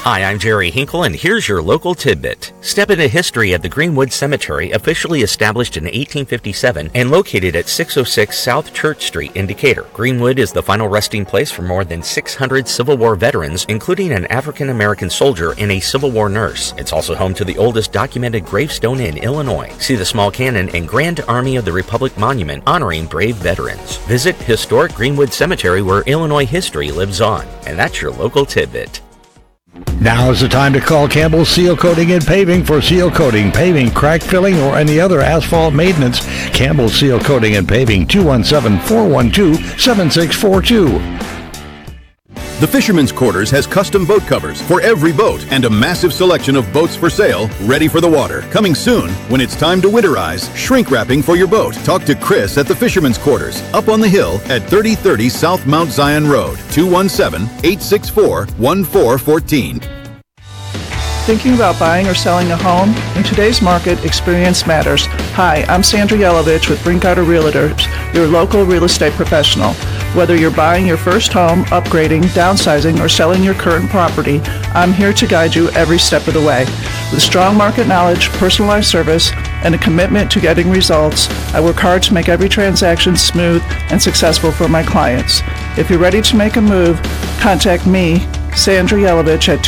Hi, I'm Jerry Hinkle, and here's your local tidbit. Step into history at the Greenwood Cemetery, officially established in 1857 and located at 606 South Church Street in Decatur. Greenwood is the final resting place for more than 600 Civil War veterans, including an African-American soldier and a Civil War nurse. It's also home to the oldest documented gravestone in Illinois. See the small cannon and Grand Army of the Republic monument honoring brave veterans. Visit historic Greenwood Cemetery, where Illinois history lives on. And that's your local tidbit. Now is the time to call Campbell Seal Coating and Paving for seal coating, paving, crack filling, or any other asphalt maintenance. Campbell Seal Coating and Paving, 217-412-7642. The Fisherman's Quarters has custom boat covers for every boat and a massive selection of boats for sale, ready for the water. Coming soon, when it's time to winterize, shrink wrapping for your boat. Talk to Chris at the Fisherman's Quarters, up on the hill at 3030 South Mount Zion Road, 217-864-1414. Thinking about buying or selling a home? In today's market, experience matters. Hi, I'm Sandra Yelovich with Brinkarter Realtors, your local real estate professional. Whether you're buying your first home, upgrading, downsizing, or selling your current property, I'm here to guide you every step of the way. With strong market knowledge, personalized service, and a commitment to getting results, I work hard to make every transaction smooth and successful for my clients. If you're ready to make a move, contact me, Sandra Yelovich, at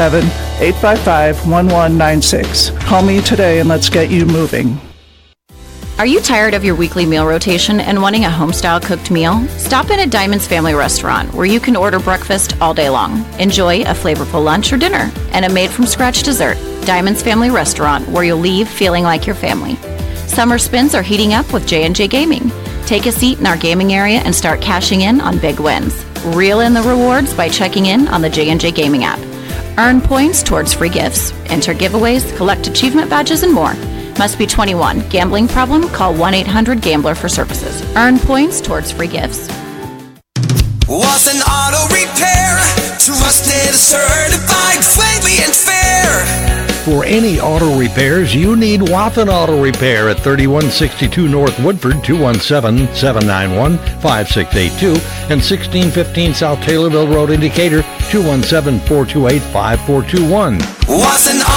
217-855-1196. Call me today and let's get you moving. Are you tired of your weekly meal rotation and wanting a home-style cooked meal? Stop in at Diamond's Family Restaurant, where you can order breakfast all day long. Enjoy a flavorful lunch or dinner and a made-from-scratch dessert. Diamond's Family Restaurant, where you'll leave feeling like your family. Summer spins are heating up with J&J Gaming. Take a seat in our gaming area and start cashing in on big wins. Reel in the rewards by checking in on the J&J Gaming app. Earn points towards free gifts, enter giveaways, collect achievement badges, and more. Must be 21. Gambling problem? Call 1-800-GAMBLER for services. Earn points towards free gifts. Was an auto repair, trusted, certified, friendly and fair. For any auto repairs, you need Wathen Auto Repair at 3162 North Woodford, 217-791-5682, and 1615 South Taylorville Road in Decatur, 217-428-5421. Was an